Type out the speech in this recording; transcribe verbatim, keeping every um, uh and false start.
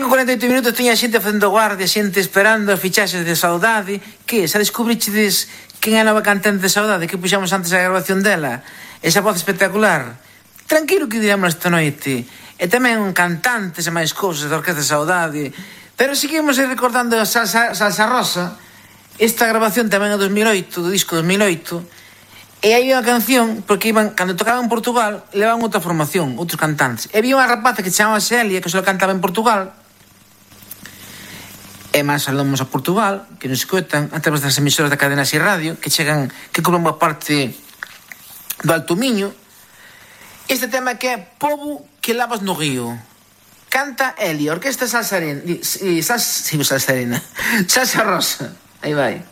cinco e cuarenta e oito minutos tiña xente facendo guardia, xente esperando as fichaxes de Saudade. Que, xa descubrichedes quen é a nova cantante de Saudade que puxamos antes a grabación dela? Esa voz espectacular. Tranquilo que diremos esta noite. E tamén cantantes e máis cousas da Orquestra Saudade. Pero seguimos recordando a Salsa, Salsa Rosa. Esta grabación tamén é dos mil oito, do disco dos mil oito. E hai unha canción, porque iban, cando tocaban en Portugal, levaban outra formación, outros cantantes. E había unha rapaza que se chamaba Celia, que só cantaba en Portugal. E máis falamos a Portugal, que nos escoitan a través das emisoras da cadena Así Radio, que chegan, que cobran boa parte do Alto Miño. Este tema que é Pobo que lavas no río. Canta Elia, Orquestra Salsa Arena. Salsa, sí, Salsa Arena. Salsa Rosa. Aí vai.